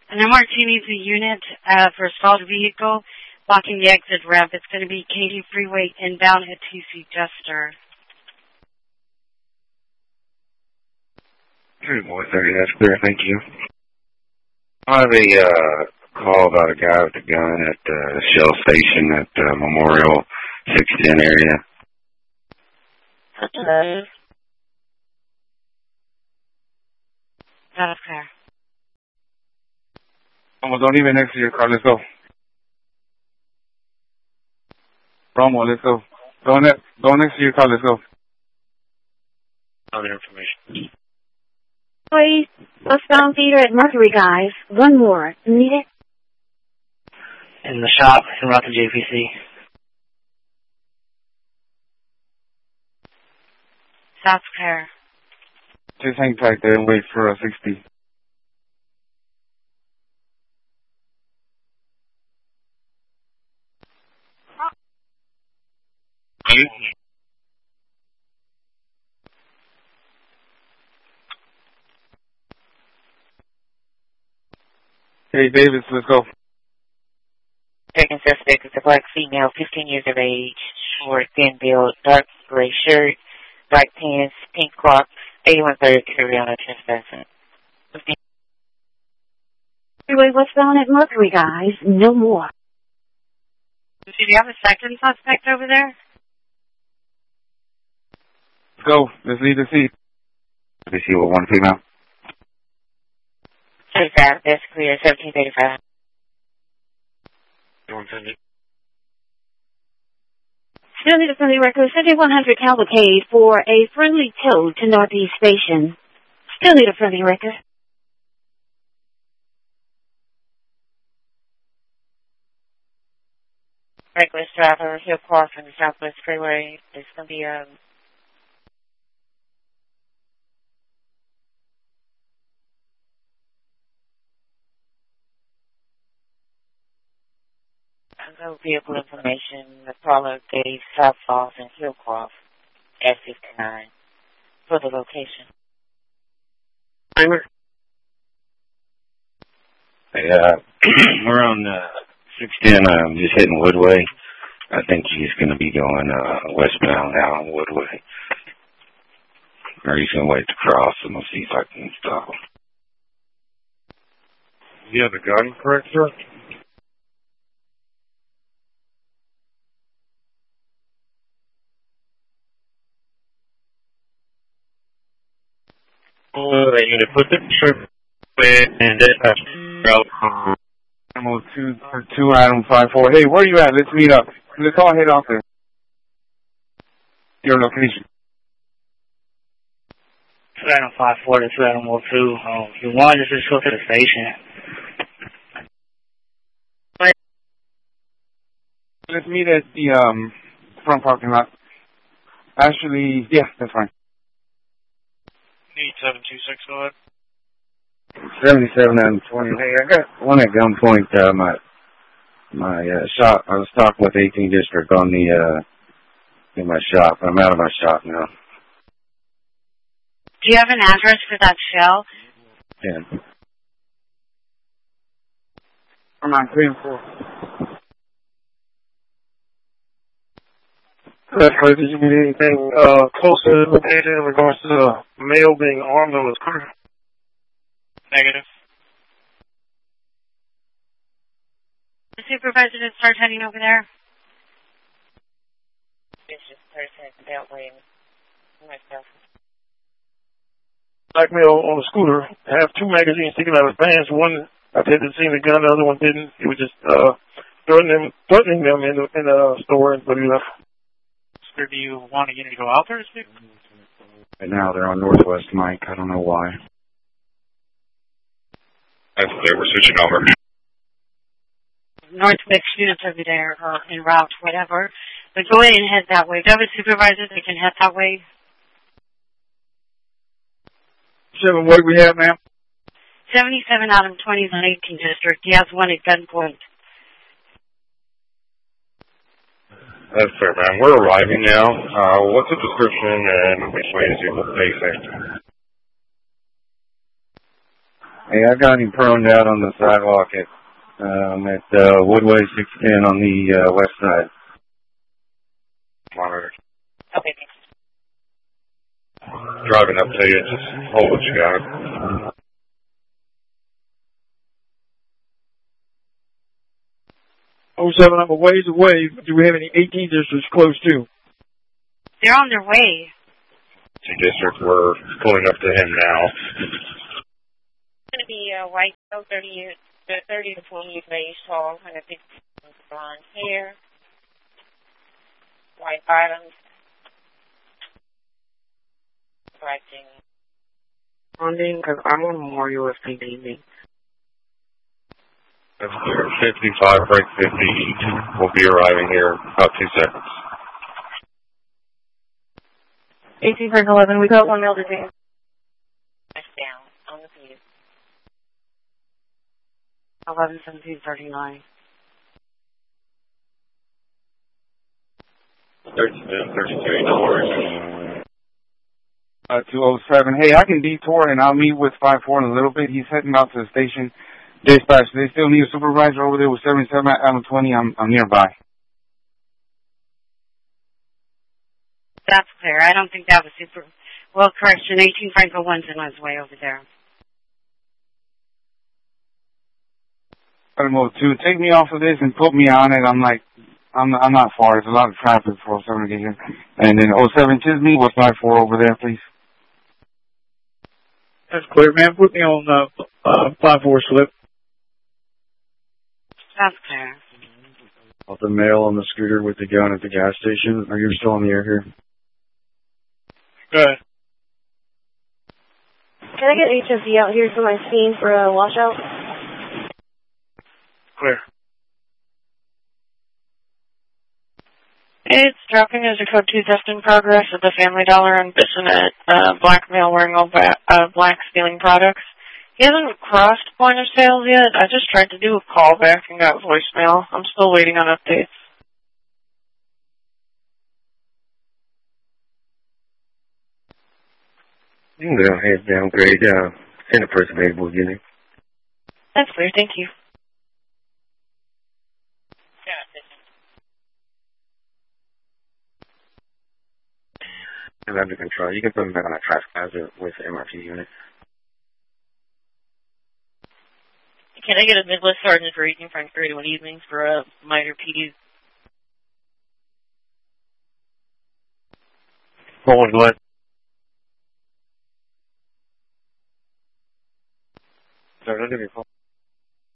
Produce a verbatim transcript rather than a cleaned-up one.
An M R T needs a unit uh, for a stalled vehicle blocking the exit ramp. It's going to be Katy Freeway inbound at T C Jester. Good boy, thirty, that's clear, thank you. I have a uh, call about a guy with a gun at the uh, Shell Station at uh, Memorial six ten area. Hello. That's clear. Romo, don't even next to your car, let's go. Romo, let's go. Go, ne- go next to your car, let's go. Other information. Please, westbound theater at Mercury, guys. One more. Need it? In the shop, en route to J P C. That's clear. Just hang tight there and wait for a sixty. Hey, Davis, let's go. Second suspect is a black female, fifteen years of age, short, thin build, dark gray shirt, black pants, pink Crocs, eighty-one third carry on a trespassing. Freeway westbound at Mercury, guys. No more. Do you have a second suspect over there? Let's go. Let's leave the seat. Let me see what one female. thirty-five, that's clear, seventeen thirty-five. Still need a friendly record, seventy-one hundred Cavalcade for a friendly tow to Northeast Station. Still need a friendly record. Reckless driver, Hill Park from the Southwest Freeway. It's going to be um, no vehicle information. The caller gave South Falls and Hillcroft at fifty-nine for the location. Hey, uh, we're on uh, six ten, um, just hitting Woodway. I think he's going to be going uh, westbound now on Woodway. Or he's going to wait to cross, and we'll see if I can stop him. You have a gun, correct, sir? Oh, they need to put the trip and dispatch route. Animal two, two, Adam five four. Hey, where are you at? Let's meet up. Let's all head out there. Your location. two Adam five four to two Adam two. Um, if you want, just just go to the station. Let's meet at the um front parking lot. Actually, yeah, that's fine. eight seven two six, go ahead. seventy-seven out of twenty. Hey, I got one at gunpoint. Uh, my my uh, shop. I was talking with eighteenth District on the uh, in my shop. I'm out of my shop now. Do you have an address for that shell? Yeah. I'm on three and four. That's crazy. You need anything uh, close to the location in regards to the male being armed on his car? Negative. The supervisor did start heading over there. It's just person that way myself. Black male on a scooter, have two magazines sticking out of his pants. One I didn't see the gun, the other one didn't. He was just uh, threatening, threatening them in the, in the store, but he left. Do you want to get to go out there to speak? Right now they're on Northwest Mike. I don't know why. That's clear. We're switching over. Northwest students over there or en route, whatever. But go ahead and head that way. Do you have a supervisor that can head that way? Seven, what do we have, ma'am? seventy-seven out of twenty is in eighteenth District. He has one at gunpoint. That's fair, man. We're arriving now. Uh, what's the description and which way is your location? Hey, I got him pruned out on the sidewalk at um, at uh, Woodway six ten on the uh, west side. Monitor. Okay, thanks. Driving up to you. Just hold what you got. Oh seven, I'm a ways away. Do we have any eighteen districts close to? They're on their way. Two districts, we're pulling up to him now. It's going to be a white, thirty years, thirty to forty years of age, tall, one hundred fifty blonde hair, white bottoms, black jeans. Funding, because I'm on Memorial with P D B. fifty-five, break fifty. We'll be arriving here in about two seconds. eighteen Frank eleven, we got one mail to James. That's down on the view. eleven seventeen thirty-nine. thirty-two, thirty-three, no worries. Uh, two oh seven. Hey, I can detour and I'll meet with five four in a little bit. He's heading out to the station. Dispatch, they still need a supervisor over there with seventy-seven out of twenty. I'm, I'm nearby. That's clear. I don't think that was super. Well, correction, eighteen Franco one's in his way over there. I don't know, to take me off of this and put me on it. I'm like, I'm I'm not far. There's a lot of traffic for oh seven to get here. And then oh seven Chisney, what's five four over there, please? That's clear, man. Put me on uh, uh, five four slip. That's clear. Off the male on the scooter with the gun at the gas station. Are you still on the air here? Go ahead. Can I get H S E out here for my scene for a washout? Clear. It's dropping as a code two theft in progress at the Family Dollar on Bissonnet. Uh, black male wearing all ba- uh, black stealing products. He hasn't crossed point of sales yet. I just tried to do a callback and got voicemail. I'm still waiting on updates. You can go ahead, downgrade, uh, send a person able unit. That's clear, thank you. It's under control. You can put them back on a traffic hazard with the M R T unit. Can I get a Midwest Sergeant for eighteen Frank thirty-one evenings for a minor P D? Forward, go ahead. Sir, don't give me a call.